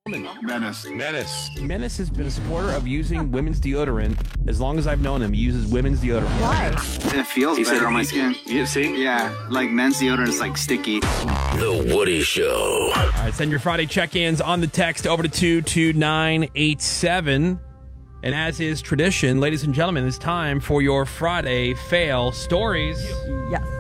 Menace has been a supporter of using women's deodorant as long as I've known him. He uses women's deodorant. Why? It feels better on my skin. You see? Yeah, like men's deodorant is like sticky. The Woody Show. All right, send your Friday check-ins on the text over to 22987. And as is tradition, ladies and gentlemen, it's time for your Friday fail stories. Yes.